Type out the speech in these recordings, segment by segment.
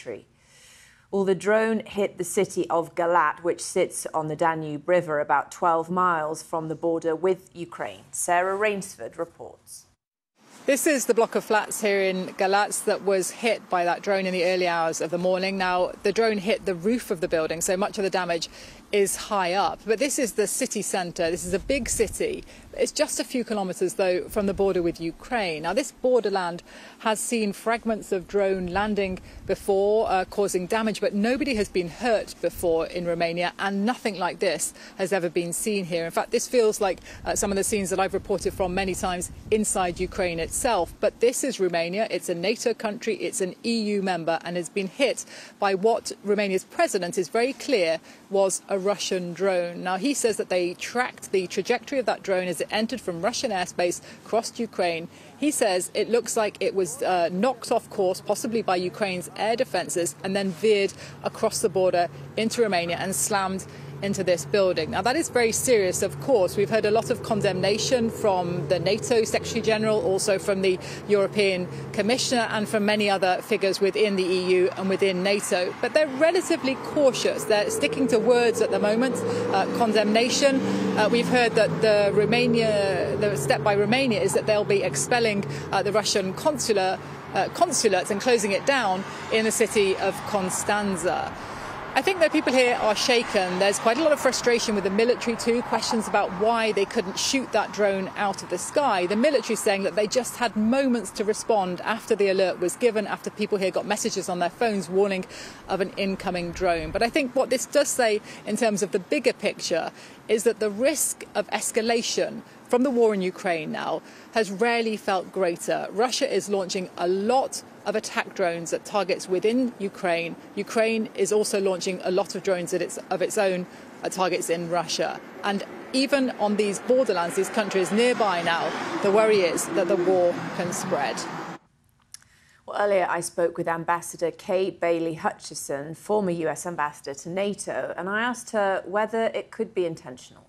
country. Well, the drone hit the city of Galat, which sits on the Danube River, about 12 miles from the border with Ukraine. Sarah Rainsford reports. This is the block of flats here in Galatz that was hit by that drone in the early hours of the morning. Now, the drone hit the roof of the building, so much of the damage is high up. But this is the city centre. This is a big city. It's just a few kilometres, though, from the border with Ukraine. Now, this borderland has seen fragments of drone landing before, causing damage, but nobody has been hurt before in Romania, and nothing like this has ever been seen here. In fact, this feels like some of the scenes that I've reported from many times inside Ukraine itself. But this is Romania. It's a NATO country. It's an EU member, and has been hit by what Romania's president is very clear was a Russian drone. Now, he says that they tracked the trajectory of that drone as it entered from Russian airspace, crossed Ukraine. He says it looks like it was knocked off course, possibly by Ukraine's air defences, and then veered across the border into Romania and slammed into this building. Now, that is very serious, of course. We've heard a lot of condemnation from the NATO Secretary General, also from the European Commissioner, and from many other figures within the EU and within NATO. But they're relatively cautious. They're sticking to words at the moment, condemnation. We've heard that the step by Romania is that they'll be expelling the Russian consulates and closing it down in the city of Constanza. I think that people here are shaken. There's quite a lot of frustration with the military too, questions about why they couldn't shoot that drone out of the sky. The military saying that they just had moments to respond after the alert was given, after people here got messages on their phones warning of an incoming drone. But I think what this does say in terms of the bigger picture is that the risk of escalation from the war in Ukraine now has rarely felt greater. Russia is launching a lot of attack drones at targets within Ukraine. Ukraine is also launching a lot of drones of its own at targets in Russia. And even on these borderlands, these countries nearby now, the worry is that the war can spread. Well, earlier I spoke with Ambassador Kay Bailey Hutchison, former US ambassador to NATO, and I asked her whether it could be intentional.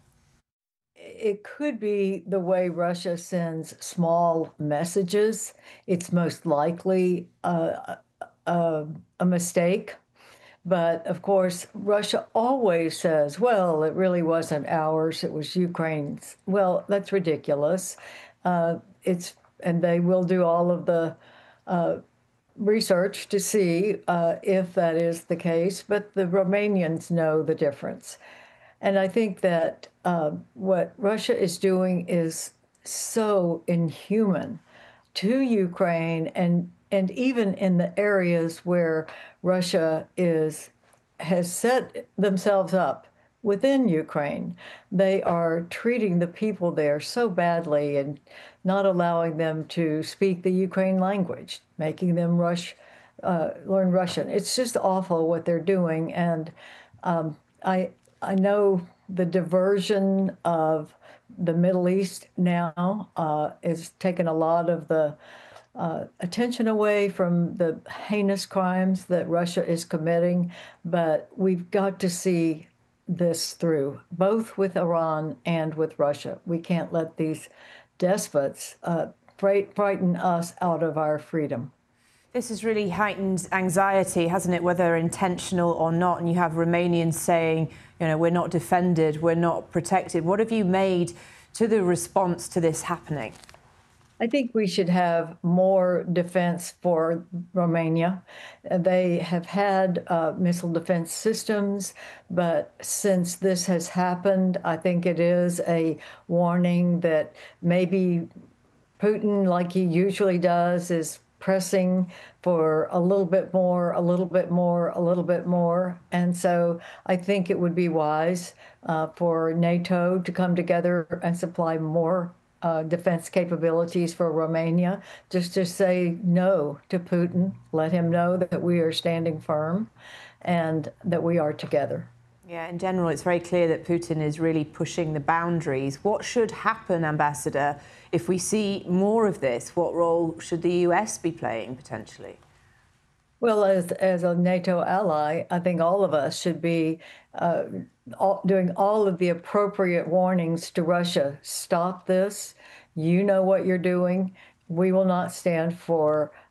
It could be the way Russia sends small messages. It's most likely a mistake. But of course, Russia always says, well, it really wasn't ours, it was Ukraine's. Well, that's ridiculous. And they will do all of the research to see if that is the case. But the Romanians know the difference. And I think that what Russia is doing is so inhuman to Ukraine, and even in the areas where Russia has set themselves up within Ukraine, they are treating the people there so badly and not allowing them to speak the Ukraine language, making them learn Russian. It's just awful what they're doing, and I know the diversion of the Middle East now is taking a lot of the attention away from the heinous crimes that Russia is committing, but we've got to see this through, both with Iran and with Russia. We can't let these despots frighten us out of our freedom. This has really heightened anxiety, hasn't it, whether intentional or not? And you have Romanians saying, we're not defended, we're not protected. What have you made to the response to this happening? I think we should have more defense for Romania. They have had missile defense systems, but since this has happened, I think it is a warning that maybe Putin, like he usually does, is pressing for a little bit more, a little bit more, a little bit more. And so I think it would be wise for NATO to come together and supply more defense capabilities for Romania, just to say no to Putin, let him know that we are standing firm and that we are together. Yeah, in general, it's very clear that Putin is really pushing the boundaries. What should happen, Ambassador, if we see more of this? What role should the US be playing, potentially? Well, as a NATO ally, I think all of us should be doing all of the appropriate warnings to Russia. Stop this. You know what you're doing. We will not stand for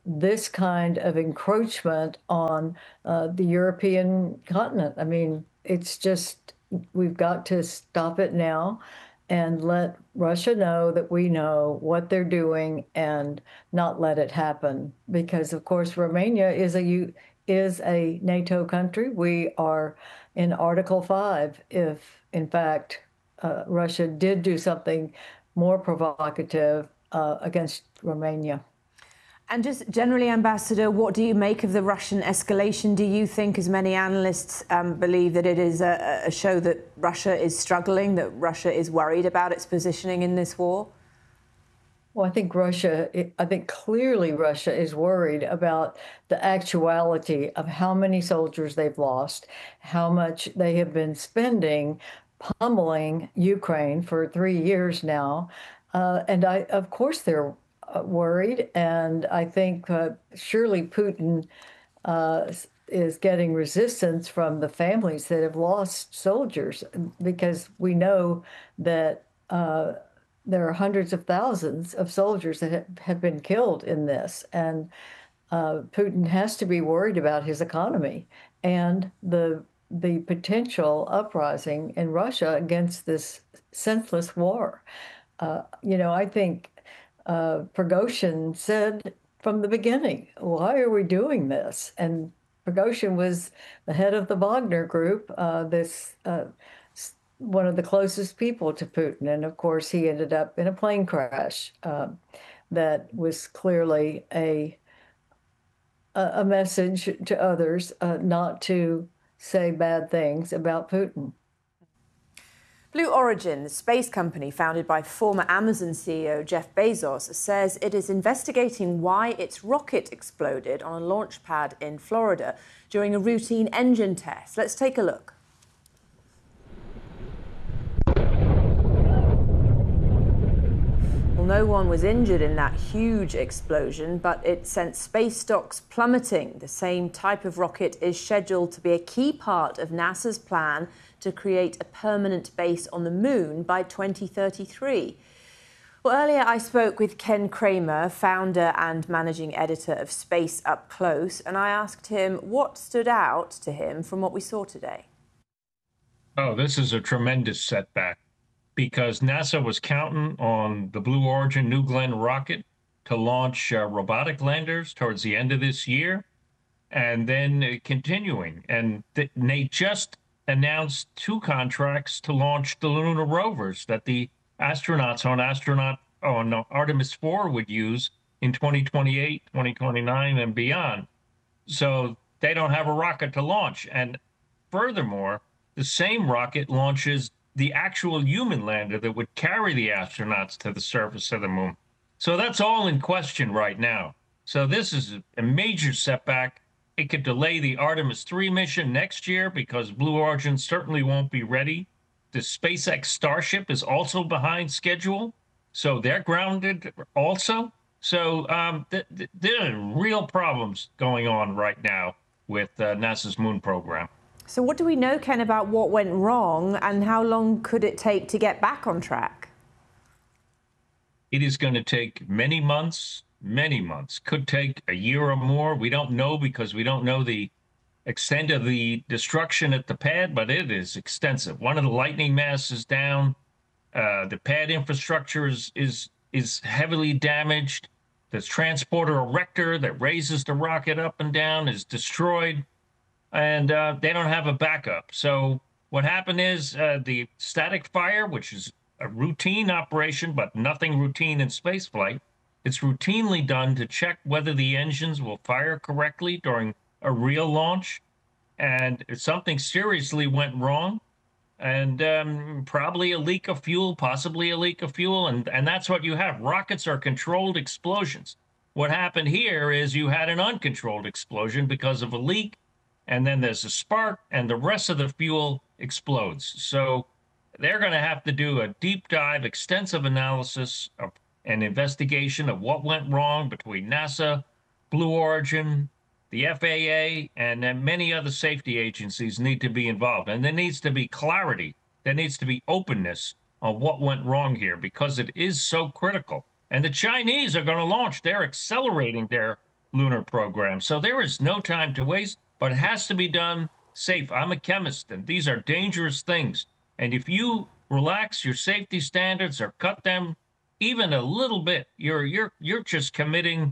this kind of encroachment on the European continent. I mean, it's just, we've got to stop it now and let Russia know that we know what they're doing and not let it happen. Because, of course, Romania is a NATO country. We are in Article 5 if, in fact, Russia did do something more provocative against Romania. And just generally, Ambassador, what do you make of the Russian escalation? Do you think, as many analysts believe, that it is a show that Russia is struggling, that Russia is worried about its positioning in this war? Well, I think clearly Russia is worried about the actuality of how many soldiers they've lost, how much they have been spending pummeling Ukraine for 3 years now. Of course, they're worried. And I think surely Putin is getting resistance from the families that have lost soldiers, because we know that there are hundreds of thousands of soldiers that have been killed in this. And Putin has to be worried about his economy and the potential uprising in Russia against this senseless war. I think Prigozhin said from the beginning, why are we doing this? And Prigozhin was the head of the Wagner Group, one of the closest people to Putin. And of course, he ended up in a plane crash that was clearly a message to others not to say bad things about Putin. Blue Origin, the space company founded by former Amazon CEO Jeff Bezos, says it is investigating why its rocket exploded on a launch pad in Florida during a routine engine test. Let's take a look. Well, no one was injured in that huge explosion, but it sent space stocks plummeting. The same type of rocket is scheduled to be a key part of NASA's plan to create a permanent base on the moon by 2033. Well, earlier I spoke with Ken Kramer, founder and managing editor of Space Up Close, and I asked him what stood out to him from what we saw today. Oh, this is a tremendous setback, because NASA was counting on the Blue Origin New Glenn rocket to launch robotic landers towards the end of this year, and then continuing. And they just announced 2 contracts to launch the lunar rovers that the astronauts on Artemis 4 would use in 2028, 2029, and beyond. So they don't have a rocket to launch. And furthermore, the same rocket launches the actual human lander that would carry the astronauts to the surface of the moon. So that's all in question right now. So this is a major setback. It could delay the Artemis 3 mission next year because Blue Origin certainly won't be ready. The SpaceX Starship is also behind schedule, so they're grounded also. So there are real problems going on right now with NASA's moon program. So what do we know, Ken, about what went wrong, and how long could it take to get back on track? It is going to take many months, could take a year or more. We don't know, because we don't know the extent of the destruction at the pad, but it is extensive. One of the lightning masts is down. The pad infrastructure is heavily damaged. The transporter erector that raises the rocket up and down is destroyed, and they don't have a backup. So what happened is the static fire, which is a routine operation, but nothing routine in spaceflight. It's routinely done to check whether the engines will fire correctly during a real launch. And something seriously went wrong, and probably a leak of fuel, possibly a leak of fuel. And that's what you have. Rockets are controlled explosions. What happened here is you had an uncontrolled explosion because of a leak, and then there's a spark, and the rest of the fuel explodes. So they're going to have to do a deep dive, extensive analysis and investigation of what went wrong between NASA, Blue Origin, the FAA, and then many other safety agencies need to be involved. And there needs to be clarity. There needs to be openness on what went wrong here, because it is so critical. And the Chinese are going to launch. They're accelerating their lunar program. So there is no time to waste, but it has to be done safe. I'm a chemist, and these are dangerous things. And if you relax your safety standards or cut them even a little bit, you're just committing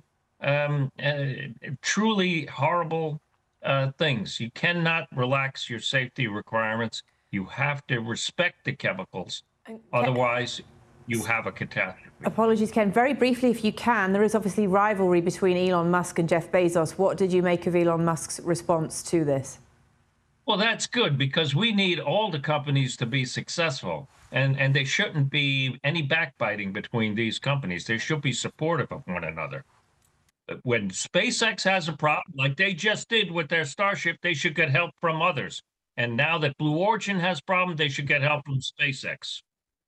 truly horrible things. You cannot relax your safety requirements. You have to respect the chemicals. Otherwise, you have a catastrophe. Apologies, Ken. Very briefly, if you can, there is obviously rivalry between Elon Musk and Jeff Bezos. What did you make of Elon Musk's response to this? Well, that's good, because we need all the companies to be successful, and there shouldn't be any backbiting between these companies. They should be supportive of one another. When SpaceX has a problem, like they just did with their Starship, they should get help from others. And now that Blue Origin has problems, they should get help from SpaceX.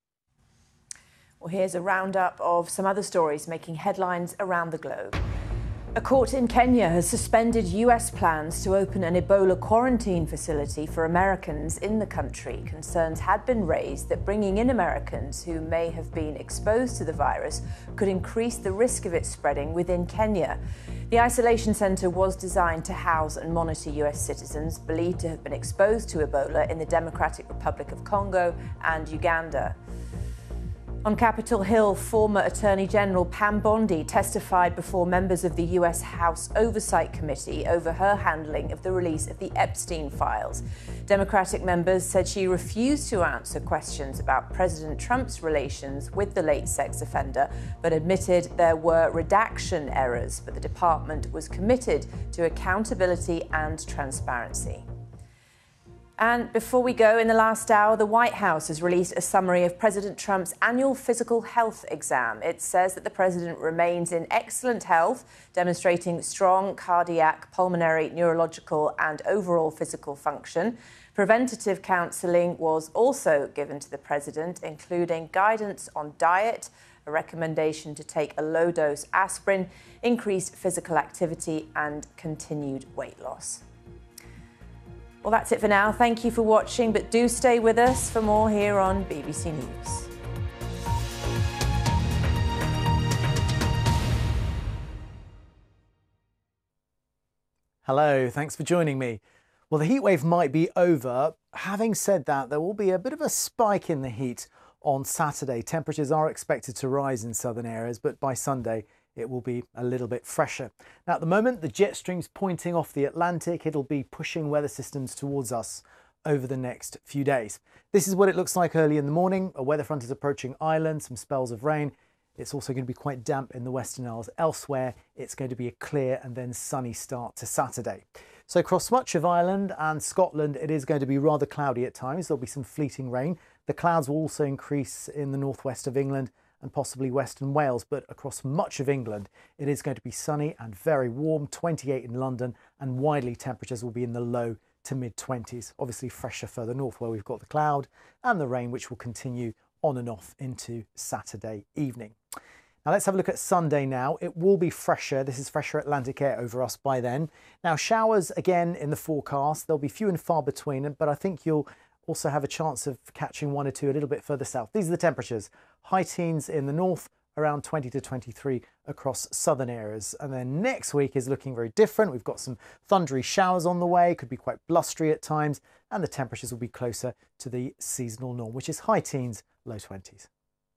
Well, here's a roundup of some other stories making headlines around the globe. A court in Kenya has suspended US plans to open an Ebola quarantine facility for Americans in the country. Concerns had been raised that bringing in Americans who may have been exposed to the virus could increase the risk of it spreading within Kenya. The isolation centre was designed to house and monitor US citizens believed to have been exposed to Ebola in the Democratic Republic of Congo and Uganda. On Capitol Hill, former Attorney General Pam Bondi testified before members of the US House Oversight Committee over her handling of the release of the Epstein files. Democratic members said she refused to answer questions about President Trump's relations with the late sex offender, but admitted there were redaction errors. But the department was committed to accountability and transparency. And before we go, in the last hour, the White House has released a summary of President Trump's annual physical health exam. It says that the president remains in excellent health, demonstrating strong cardiac, pulmonary, neurological and overall physical function. Preventative counselling was also given to the president, including guidance on diet, a recommendation to take a low-dose aspirin, increased physical activity and continued weight loss. Well, that's it for now. Thank you for watching, but do stay with us for more here on BBC News. Hello, thanks for joining me. Well, the heatwave might be over. Having said that, there will be a bit of a spike in the heat on Saturday. Temperatures are expected to rise in southern areas, but by Sunday, it will be a little bit fresher. Now, at the moment, the jet stream's pointing off the Atlantic. It'll be pushing weather systems towards us over the next few days. This is what it looks like early in the morning. A weather front is approaching Ireland, some spells of rain. It's also going to be quite damp in the Western Isles. Elsewhere, it's going to be a clear and then sunny start to Saturday. So across much of Ireland and Scotland, it is going to be rather cloudy at times. There'll be some fleeting rain. The clouds will also increase in the northwest of England and possibly Western Wales, but across much of England, it is going to be sunny and very warm, 28 in London, and widely temperatures will be in the low to mid-20s. Obviously fresher further north where we've got the cloud and the rain, which will continue on and off into Saturday evening. Now let's have a look at Sunday now. It will be fresher. This is fresher Atlantic air over us by then. Now showers again in the forecast. They'll be few and far between, but I think you'll also have a chance of catching one or two a little bit further south. These are the temperatures. High teens in the north, around 20 to 23 across southern areas. And then next week is looking very different. We've got some thundery showers on the way, could be quite blustery at times, and the temperatures will be closer to the seasonal norm, which is high teens, low 20s.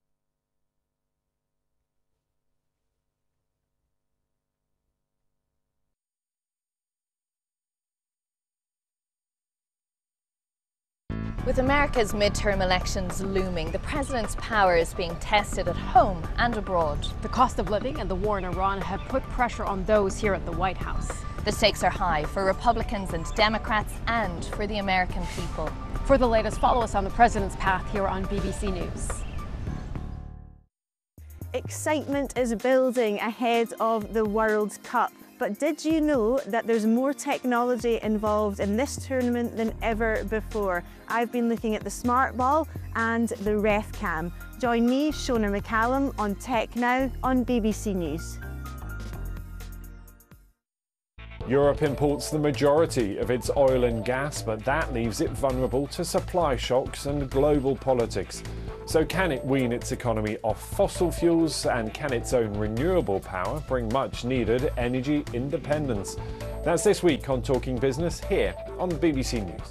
With America's midterm elections looming, the president's power is being tested at home and abroad. The cost of living and the war in Iran have put pressure on those here at the White House. The stakes are high for Republicans and Democrats and for the American people. For the latest, follow us on the president's path here on BBC News. Excitement is building ahead of the World Cup. But did you know that there's more technology involved in this tournament than ever before? I've been looking at the smart ball and the ref cam. Join me, Shona McCallum, on Tech Now on BBC News. Europe imports the majority of its oil and gas, but that leaves it vulnerable to supply shocks and global politics. So can it wean its economy off fossil fuels, and can its own renewable power bring much needed energy independence? That's this week on Talking Business here on BBC News.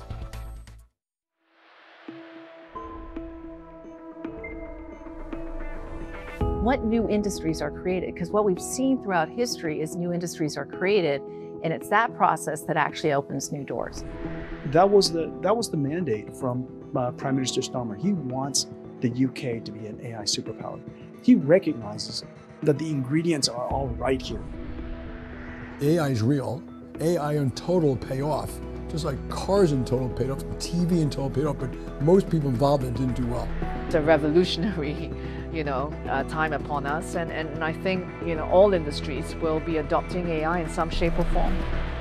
What new industries are created? Because what we've seen throughout history is new industries are created, and it's that process that actually opens new doors. That was the mandate from Prime Minister Starmer. He wants the UK to be an AI superpower. He recognizes that the ingredients are all right here. AI is real. AI in total pay off. Just like cars in total paid off, TV in total paid off, but most people involved in it didn't do well. It's a revolutionary, time upon us, and I think, all industries will be adopting AI in some shape or form.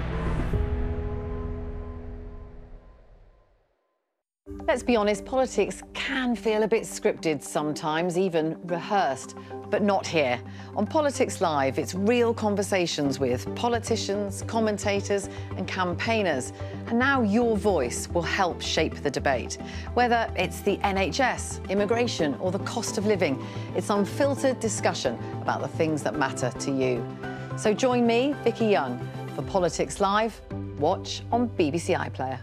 Let's be honest, politics can feel a bit scripted sometimes, even rehearsed, but not here. On Politics Live, it's real conversations with politicians, commentators and campaigners. And now your voice will help shape the debate. Whether it's the NHS, immigration or the cost of living, it's unfiltered discussion about the things that matter to you. So join me, Vicky Young, for Politics Live. Watch on BBC iPlayer.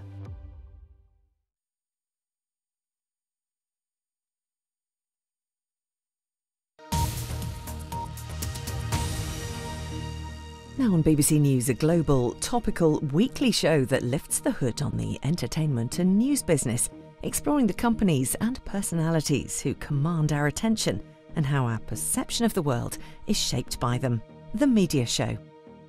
Now on BBC News, a global, topical, weekly show that lifts the hood on the entertainment and news business, exploring the companies and personalities who command our attention and how our perception of the world is shaped by them. The Media Show.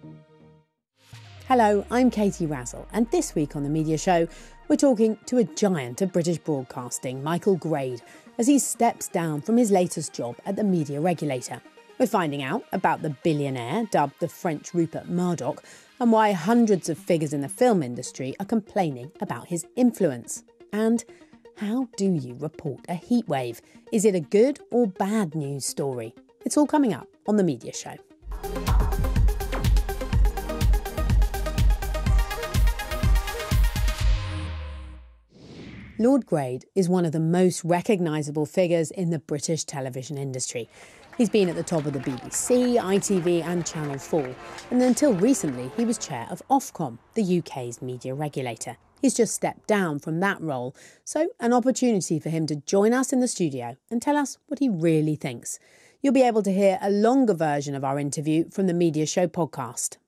Hello, I'm Katie Razzle, and this week on The Media Show, we're talking to a giant of British broadcasting, Michael Grade, as he steps down from his latest job at the media regulator. We're finding out about the billionaire dubbed the French Rupert Murdoch and why hundreds of figures in the film industry are complaining about his influence. And how do you report a heatwave? Is it a good or bad news story? It's all coming up on The Media Show. Lord Grade is one of the most recognisable figures in the British television industry. He's been at the top of the BBC, ITV and Channel 4, and until recently he was chair of Ofcom, the UK's media regulator. He's just stepped down from that role, so an opportunity for him to join us in the studio and tell us what he really thinks. You'll be able to hear a longer version of our interview from the Media Show podcast.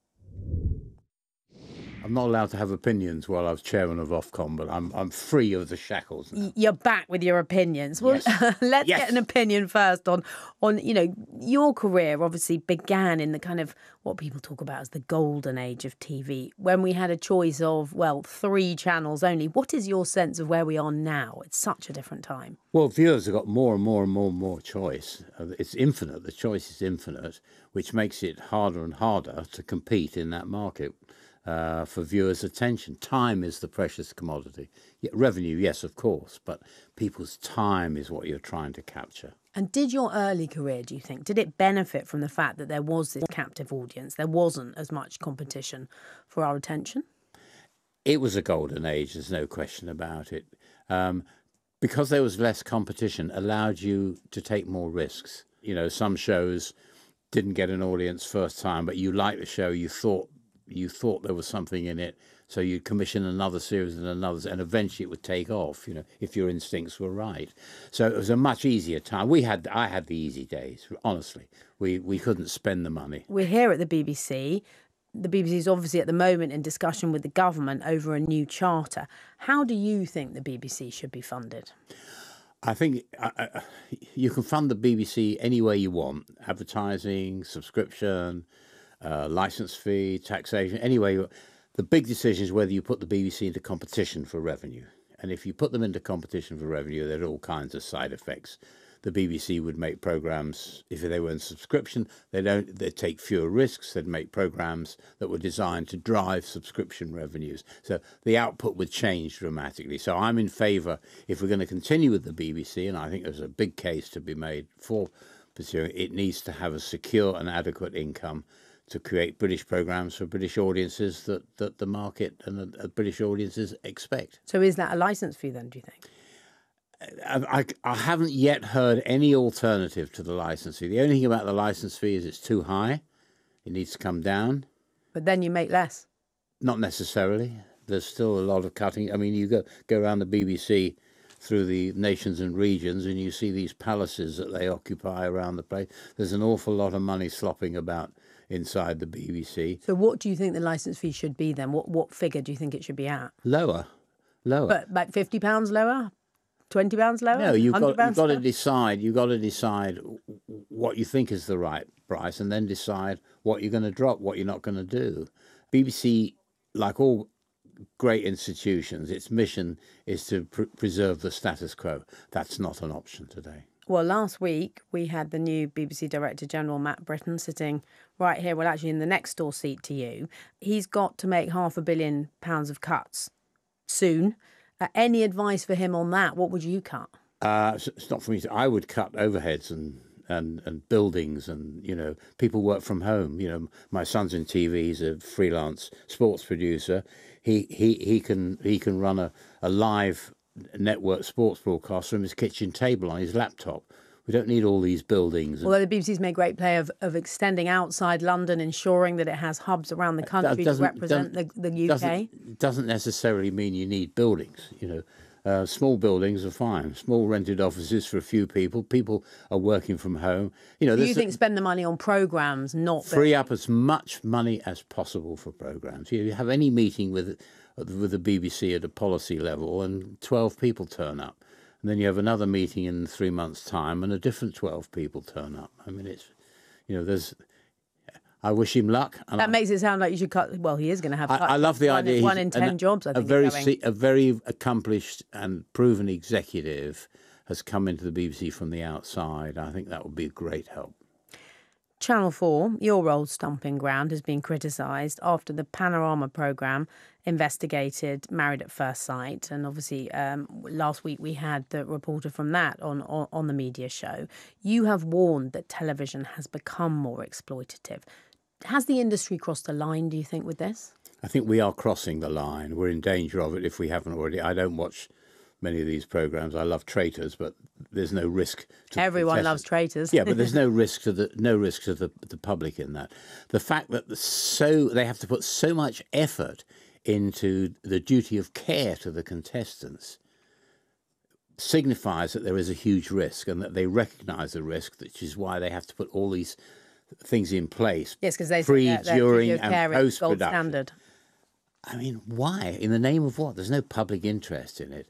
I'm not allowed to have opinions while I was chairman of Ofcom, but I'm free of the shackles now. You're back with your opinions. Well, yes. Let's get an opinion first on your career. Obviously began in the kind of what people talk about as the golden age of TV, when we had a choice of 3 channels only. What is your sense of where we are now? It's such a different time. Well, viewers have got more and more and more and more choice. It's infinite. The choice is infinite, which makes it harder and harder to compete in that market. For viewers' attention. Time is the precious commodity. Revenue, yes, of course, but people's time is what you're trying to capture. And did your early career, do you think, did it benefit from the fact that there was this captive audience? There wasn't as much competition for our attention? It was a golden age, there's no question about it. Because there was less competition, allowed you to take more risks. Some shows didn't get an audience first time, but you liked the show, you thought there was something in it, so you'd commission another series and another, and eventually it would take off, if your instincts were right. So it was a much easier time. I had the easy days, honestly. We couldn't spend the money. We're here at the BBC. The BBC is obviously at the moment in discussion with the government over a new charter. How do you think the BBC should be funded? I think you can fund the BBC any way you want. Advertising, subscription, licence fee, taxation. Anyway, the big decision is whether you put the BBC into competition for revenue. And if you put them into competition for revenue, there are all kinds of side effects. The BBC would make programmes, if they were in subscription, they'd take fewer risks. They'd make programmes that were designed to drive subscription revenues. So the output would change dramatically. So I'm in favour, if we're going to continue with the BBC, and I think there's a big case to be made for pursuing, it needs to have a secure and adequate income to create British programmes for British audiences that the market and the British audiences expect. So is that a licence fee then, do you think? I haven't yet heard any alternative to the licence fee. The only thing about the licence fee is it's too high. It needs to come down. But then you make less. Not necessarily. There's still a lot of cutting. I mean, you go around the BBC through the nations and regions and you see these palaces that they occupy around the place. There's an awful lot of money slopping about inside the BBC. So what do you think the licence fee should be then? What figure do you think it should be at? Lower. But like £50 lower? £20 lower? No, you've got lower? to decide. You've got to decide what you think is the right price, and then decide what you're going to drop, what you're not going to do. BBC, like all great institutions, its mission is to preserve the status quo. That's not an option today. Well, last week we had the new BBC Director General, Matt Britton, sitting right here, well, actually in the next door seat to you. He's got to make £500 million of cuts soon. Any advice for him on that? What would you cut? It's not for me. I would cut overheads and buildings, and people work from home. My son's in TV. He's a freelance sports producer. He can run a live network sports broadcast from his kitchen table on his laptop. We don't need all these buildings. Although the BBC's made great play of extending outside London, ensuring that it has hubs around the country to represent the UK. Doesn't necessarily mean you need buildings. Small buildings are fine. Small rented offices for a few people. People are working from home. Do you think spend the money on programmes, not free up as much money as possible for programmes? You have any meeting with the BBC at a policy level, and 12 people turn up. And then you have another meeting in 3 months' time, and a different 12 people turn up. I mean, I wish him luck. And that makes it sound like you should cut. Well, he is going to have. I love the idea. One in 10 jobs. I think a very accomplished and proven executive has come into the BBC from the outside. I think that would be a great help. Channel 4, your old stomping ground, has been criticised after the Panorama programme investigated Married at First Sight. And obviously, last week we had the reporter from that on the media show. You have warned that television has become more exploitative. Has the industry crossed a line, do you think, with this? I think we are crossing the line. We're in danger of it if we haven't already. I don't watch many of these programmes. I love Traitors, but there's no risk to everyone loves Traitors. Yeah, but there's no risk to the public in that. The fact that they have to put so much effort into the duty of care to the contestants signifies that there is a huge risk, and that they recognise the risk, which is why they have to put all these things in place. Yes, because they pre, during, and post gold production. Standard. I mean, why? In the name of what? There's no public interest in it.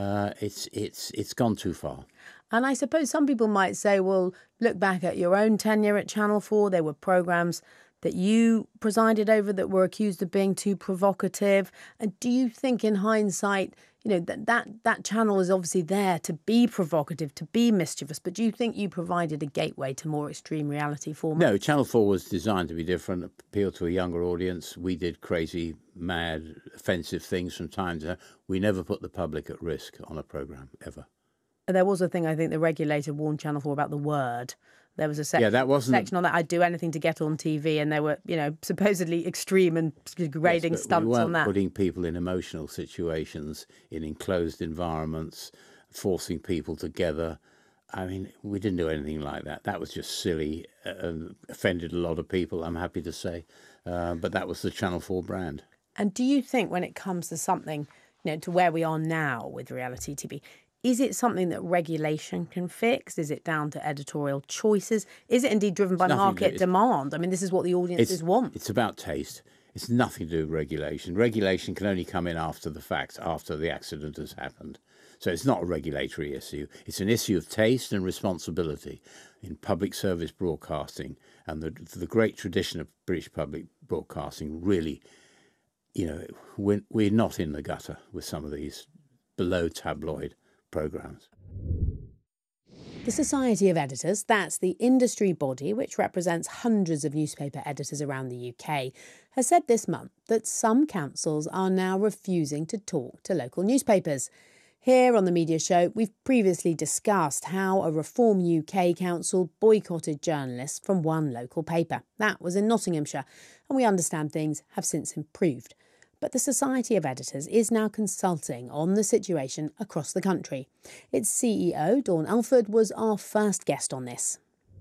It's gone too far. And I suppose some people might say, well, look back at your own tenure at Channel 4. There were programmes that you presided over that were accused of being too provocative. And do you think in hindsight, that channel is obviously there to be provocative, to be mischievous, but do you think you provided a gateway to more extreme reality formats? No, Channel 4 was designed to be different, appeal to a younger audience. We did crazy, mad, offensive things from time to time. We never put the public at risk on a programme, ever. There was a thing, I think the regulator warned Channel 4 about the word. There was a section on that. I'd do anything to get on TV, and there were, supposedly extreme and degrading stunts we weren't on that. Putting people in emotional situations, in enclosed environments, forcing people together. I mean, we didn't do anything like that. That was just silly, offended a lot of people, I'm happy to say. But that was the Channel 4 brand. And do you think when it comes to something, to where we are now with reality TV, is it something that regulation can fix? Is it down to editorial choices? Is it indeed driven by market demand? I mean, this is what the audiences want. It's about taste. It's nothing to do with regulation. Regulation can only come in after the fact, after the accident has happened. So it's not a regulatory issue. It's an issue of taste and responsibility in public service broadcasting. And the great tradition of British public broadcasting really, we're not in the gutter with some of these below tabloid programmes. The Society of Editors, that's the industry body which represents hundreds of newspaper editors around the UK, has said this month that some councils are now refusing to talk to local newspapers. Here on the Media Show, we've previously discussed how a Reform UK council boycotted journalists from one local paper. That was in Nottinghamshire, and we understand things have since improved. But the Society of Editors is now consulting on the situation across the country. Its CEO, Dawn Alford, was our first guest on this.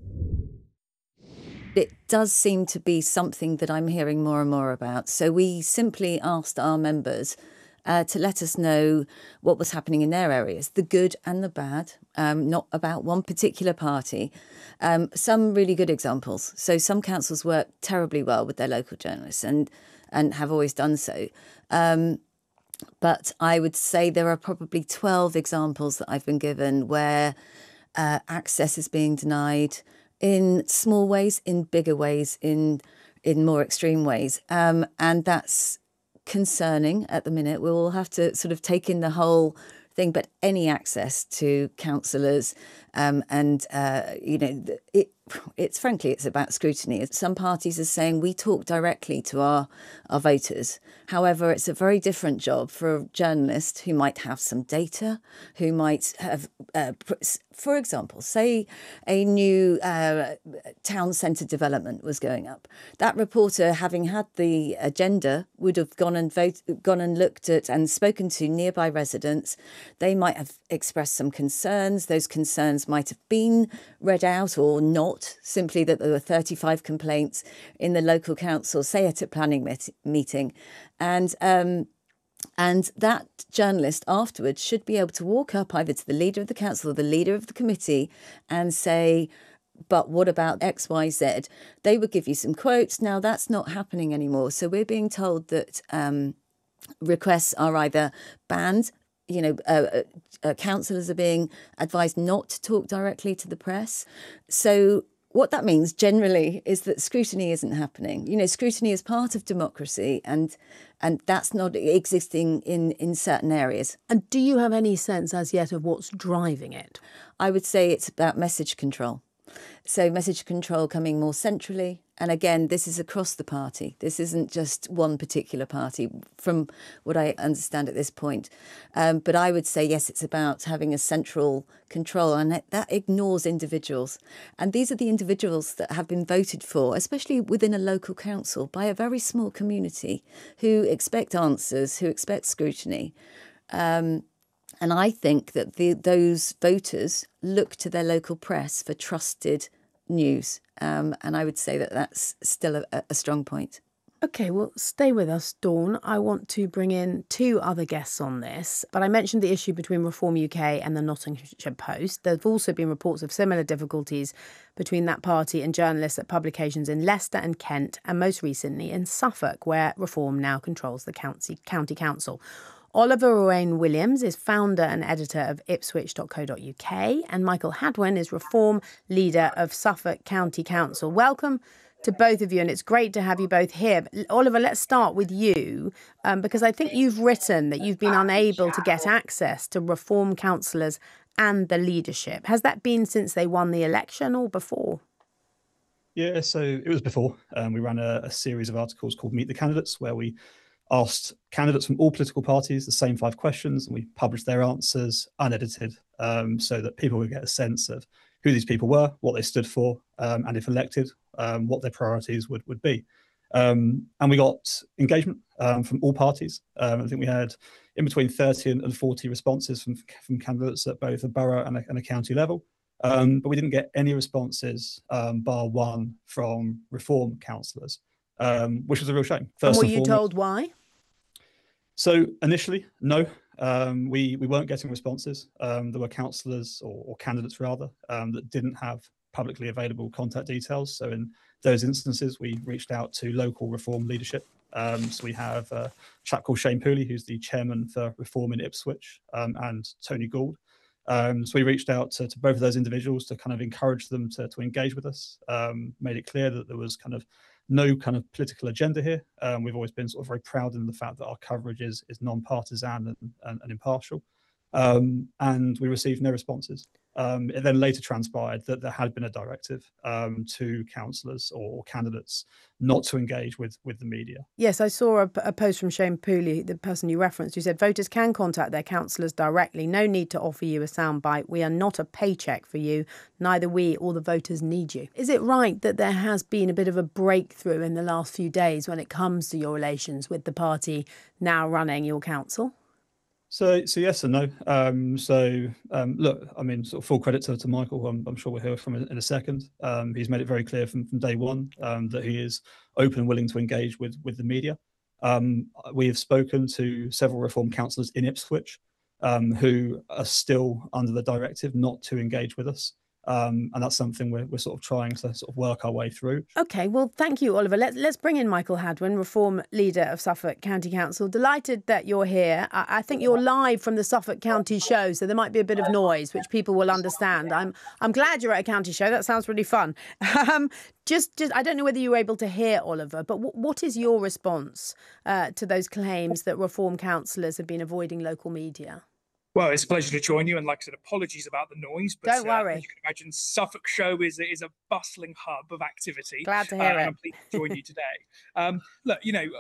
It does seem to be something that I'm hearing more and more about. So we simply asked our members to let us know what was happening in their areas, the good and the bad, not about one particular party. Some really good examples. So some councils work terribly well with their local journalists and have always done so. But I would say there are probably 12 examples that I've been given where access is being denied in small ways, in bigger ways, in more extreme ways. And that's concerning at the minute. We'll have to sort of take in the whole thing, but any access to councillors it's frankly, it's about scrutiny. Some parties are saying we talk directly to our voters. However, it's a very different job for a journalist who might have some data, who might have, for example, say a new town centre development was going up. That reporter, having had the agenda, would have gone and looked at and spoken to nearby residents. They might have expressed some concerns. Those concerns might have been read out or not, simply that there were 35 complaints in the local council, say at a planning meeting. And that journalist afterwards should be able to walk up either to the leader of the council or the leader of the committee and say, but what about X, Y, Z? They would give you some quotes. Now, that's not happening anymore. So we're being told that requests are either banned, councillors are being advised not to talk directly to the press. So what that means generally is that scrutiny isn't happening. Scrutiny is part of democracy and that's not existing in certain areas. And do you have any sense as yet of what's driving it? I would say it's about message control. So message control coming more centrally. And again, this is across the party. This isn't just one particular party from what I understand at this point. But I would say, yes, it's about having a central control, and that ignores individuals. And these are the individuals that have been voted for, especially within a local council, by a very small community who expect answers, who expect scrutiny. And I think that those voters look to their local press for trusted news. And I would say that that's still a strong point. OK, well, stay with us, Dawn. I want to bring in two other guests on this. But I mentioned the issue between Reform UK and the Nottinghamshire Post. There have also been reports of similar difficulties between that party and journalists at publications in Leicester and Kent, and most recently in Suffolk, where Reform now controls the county council. Oliver Owain Williams is founder and editor of Ipswich.co.uk, and Michael Hadwin is Reform leader of Suffolk County Council. Welcome to both of you, and it's great to have you both here. Oliver, let's start with you, because I think you've written that you've been unable to get access to Reform councillors and the leadership. Has that been since they won the election or before? Yeah, so it was before. We ran a series of articles called Meet the Candidates, where we asked candidates from all political parties the same 5 questions, and we published their answers unedited, so that people would get a sense of who these people were, what they stood for, and if elected, what their priorities would be. And we got engagement from all parties. I think we had in between 30 and 40 responses from candidates at both a borough and a county level. But we didn't get any responses, bar one, from Reform councillors, which was a real shame. And were you told why? So initially, no, we weren't getting responses. There were councillors or candidates rather that didn't have publicly available contact details. So in those instances, we reached out to local Reform leadership. So we have a chap called Shane Pooley, who's the chairman for Reform in Ipswich, and Tony Gould. So we reached out to both of those individuals to kind of encourage them to engage with us, made it clear that there was kind of no kind of political agenda here. We've always been sort of very proud in the fact that our coverage is non-partisan and impartial. and we received no responses. It then later transpired that there had been a directive to councillors or candidates not to engage with the media. Yes, I saw a post from Shane Pooley, the person you referenced, who said voters can contact their councillors directly. No need to offer you a soundbite. We are not a paycheck for you. Neither we or the voters need you. Is it right that there has been a bit of a breakthrough in the last few days when it comes to your relations with the party now running your council? So yes and no. Look, I mean, sort of full credit to Michael, who I'm sure we'll hear from in a second. He's made it very clear from day one that he is open and willing to engage with the media. We have spoken to several Reform councillors in Ipswich who are still under the directive not to engage with us. And that's something we're sort of trying to sort of work our way through. OK, well, thank you, Oliver. Let's bring in Michael Hadwin, Reform leader of Suffolk County Council. Delighted that you're here. I think you're live from the Suffolk County show, so there might be a bit of noise, which people will understand. I'm glad you're at a county show. That sounds really fun. Just I don't know whether you were able to hear Oliver, but what is your response to those claims that Reform councillors have been avoiding local media? Well, it's a pleasure to join you, and like I said, apologies about the noise. But, don't worry. As you can imagine, Suffolk Show is a bustling hub of activity. Glad to hear it. I'm pleased to join you today. Look, you know,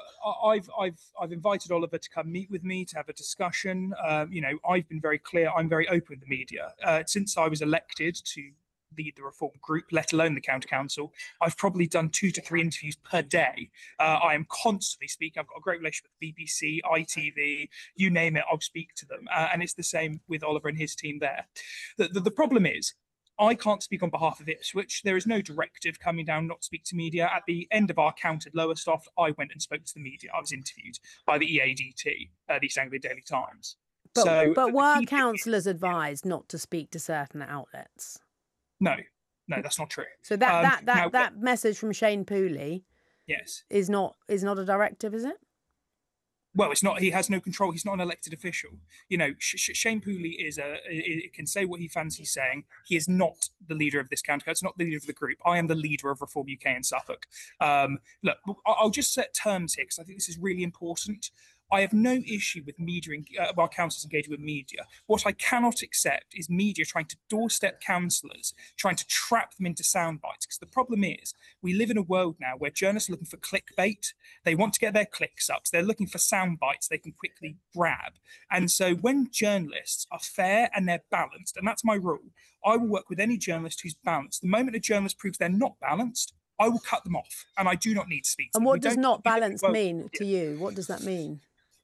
I've invited Oliver to come meet with me to have a discussion. You know, I've been very clear. I'm very open with the media. Since I was elected to lead the Reform group, let alone the county council, I've probably done 2 to 3 interviews per day. I am constantly speaking. I've got a great relationship with BBC, ITV, you name it, I'll speak to them. And it's the same with Oliver and his team there. The problem is, I can't speak on behalf of Ipswich. There is no directive coming down not to speak to media. At the end of our count at Lowestoft, I went and spoke to the media. I was interviewed by the EADT, the East Anglia Daily Times. But were councillors advised not to speak to certain outlets? No, that's not true. So that message from Shane Pooley, yes, is not a directive, is it? Well, it's not. He has no control. He's not an elected official. You know, Shane Pooley can say what he fancies saying. He is not the leader of this county. It's not the leader of the group. I am the leader of Reform UK in Suffolk. Look, I'll just set terms here because I think this is really important. I have no issue with media, our councillors engaging with media. What I cannot accept is media trying to doorstep councillors, trying to trap them into sound bites. Because the problem is, we live in a world now where journalists are looking for clickbait. They want to get their clicks up. So they're looking for sound bites they can quickly grab. And so when journalists are fair and they're balanced, and that's my rule, I will work with any journalist who's balanced. The moment a journalist proves they're not balanced, I will cut them off, and I do not need to speak to them. And what does not balanced mean to you? What does that mean?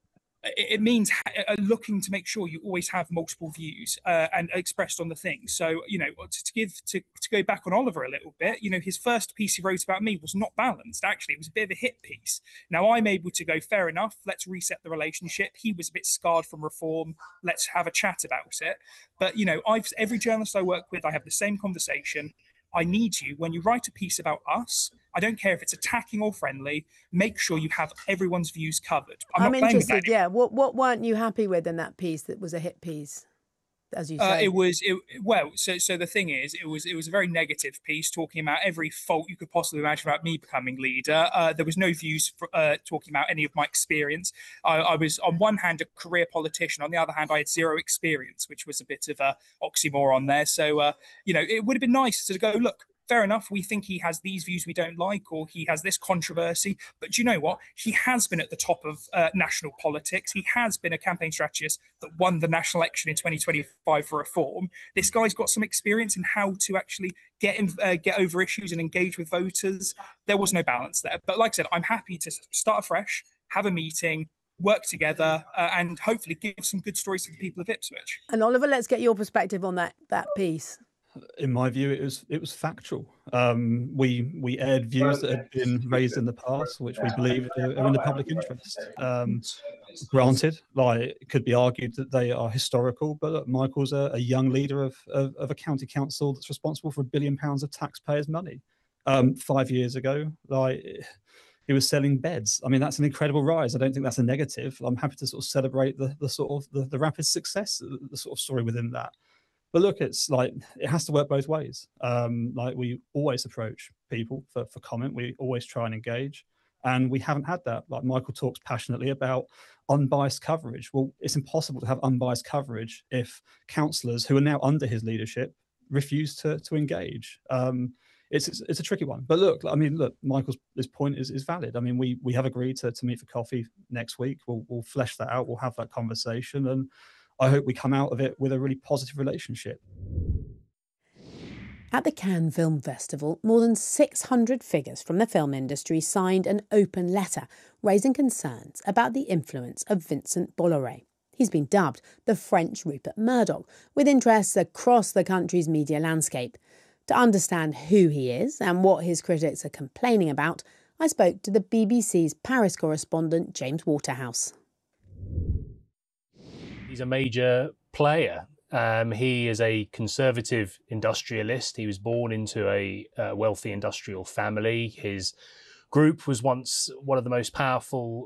It means looking to make sure you always have multiple views and expressed on the thing. So, you know, to go back on Oliver a little bit, you know, his first piece he wrote about me was not balanced. Actually, it was a bit of a hit piece. Now I'm able to go, fair enough, let's reset the relationship. He was a bit scarred from Reform. Let's have a chat about it. But, you know, every journalist I work with, I have the same conversation. I need you, when you write a piece about us, I don't care if it's attacking or friendly, make sure you have everyone's views covered. I'm not interested, yeah. What weren't you happy with in that piece that was a hit piece, as you say? So the thing is, it was a very negative piece talking about every fault you could possibly imagine about me becoming leader. There was no views talking about any of my experience. I was, on one hand, a career politician. On the other hand, I had zero experience, which was a bit of a oxymoron there. So, you know, it would have been nice to go, look, fair enough, we think he has these views we don't like, or he has this controversy. But do you know what? He has been at the top of national politics. He has been a campaign strategist that won the national election in 2025 for Reform. This guy's got some experience in how to actually get over issues and engage with voters. There was no balance there. But like I said, I'm happy to start afresh, have a meeting, work together, and hopefully give some good stories to the people of Ipswich. And Oliver, let's get your perspective on that piece. In my view, it was factual. We aired views that had been raised in the past, which we believe are in the public interest. Granted, like, it could be argued that they are historical, but look, Michael's a young leader of a county council that's responsible for £1 billion of taxpayers' money. 5 years ago, like, he was selling beds. I mean, that's an incredible rise. I don't think that's a negative. I'm happy to sort of celebrate the rapid success, the sort of story within that. But look, it's like, it has to work both ways. Like, we always approach people for comment. We always try and engage. And we haven't had that. Like Michael talks passionately about unbiased coverage. Well, it's impossible to have unbiased coverage if councillors who are now under his leadership refuse to engage. It's a tricky one. But look, Michael's this point is valid. I mean, we have agreed to meet for coffee next week. We'll flesh that out. We'll have that conversation, and I hope we come out of it with a really positive relationship. At the Cannes Film Festival, more than 600 figures from the film industry signed an open letter raising concerns about the influence of Vincent Bolloré. He's been dubbed the French Rupert Murdoch, with interests across the country's media landscape. To understand who he is and what his critics are complaining about, I spoke to the BBC's Paris correspondent James Waterhouse. He's a major player. He is a conservative industrialist. He was born into a wealthy industrial family. His group was once one of the most powerful